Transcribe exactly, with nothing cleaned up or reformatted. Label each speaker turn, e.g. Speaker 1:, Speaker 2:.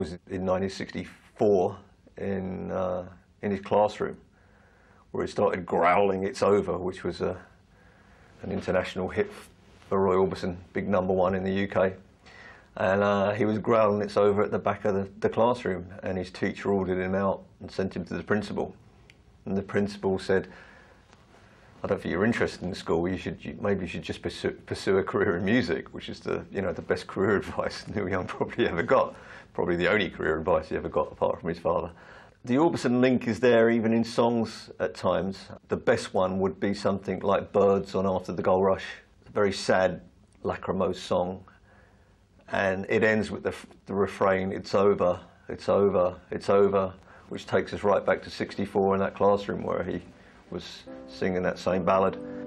Speaker 1: was in nineteen sixty-four in, uh, in his classroom, where he started growling "It's Over," which was a, an international hit for Roy Orbison, big number one in the U K. And uh, he was growling "It's Over" at the back of the, the classroom, and his teacher ordered him out and sent him to the principal. And the principal said, "I don't think you're interested in school. You should you, maybe you should just pursue, pursue a career in music," which is the you know the best career advice Neil Young probably ever got. Probably the only career advice he ever got, apart from his father. The Orbison link is there even in songs at times. The best one would be something like "Birds" on "After the Gold Rush." It's a very sad, lachrymose song, and it ends with the, the refrain, "It's over, it's over, it's over," which takes us right back to sixty-four in that classroom where he was singing that same ballad.